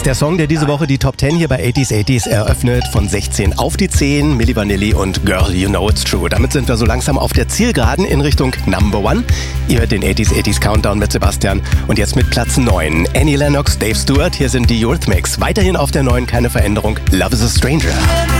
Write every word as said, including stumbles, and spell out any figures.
Der Song, der diese Woche die Top zehn hier bei achtziger achtziger eröffnet, von sechzehn auf die zehn, Milli Vanilli und Girl, You Know It's True. Damit sind wir so langsam auf der Zielgeraden in Richtung Number One. Ihr hört den achtziger achtziger Countdown mit Sebastian und jetzt mit Platz neun. Annie Lennox, Dave Stewart, hier sind die Eurythmics. Weiterhin auf der neun, keine Veränderung, Love is a Stranger.